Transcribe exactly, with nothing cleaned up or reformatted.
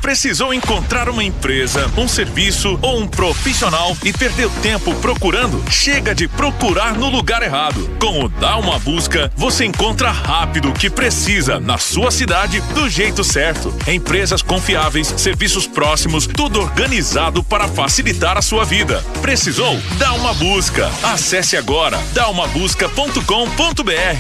Precisou encontrar uma empresa, um serviço ou um profissional e perdeu tempo procurando? Chega de procurar no lugar errado. Com o Dá Uma Busca, você encontra rápido o que precisa na sua cidade do jeito certo. Empresas confiáveis, serviços próximos, tudo organizado para facilitar a sua vida. Precisou? Dá uma busca. Acesse agora dá uma busca ponto com ponto br.